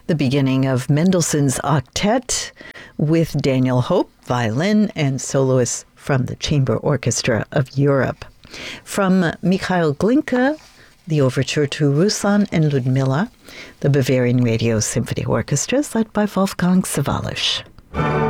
the beginning of Mendelssohn's Octet with Daniel Hope, violin, and soloists from the Chamber Orchestra of Europe. From Mikhail Glinka, the overture to Ruslan and Ludmilla, the Bavarian Radio Symphony Orchestra, led by Wolfgang Sawallisch.